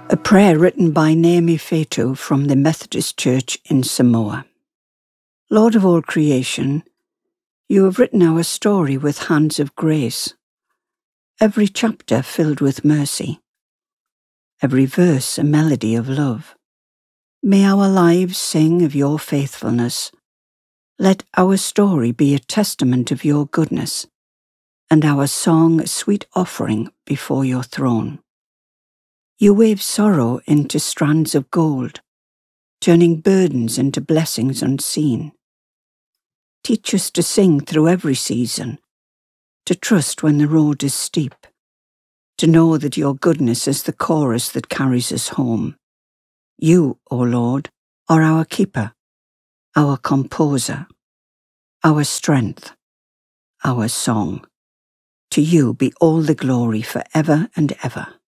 A prayer written by Naomi Fetu from the Methodist Church in Samoa. Lord of all creation, you have written our story with hands of grace, every chapter filled with mercy, every verse a melody of love. May our lives sing of your faithfulness. Let our story be a testament of your goodness, and our song a sweet offering before your throne. You weave sorrow into strands of gold, turning burdens into blessings unseen. Teach us to sing through every season, to trust when the road is steep, to know that your goodness is the chorus that carries us home. You, O Lord, are our keeper, our composer, our strength, our song. To you be all the glory forever and ever.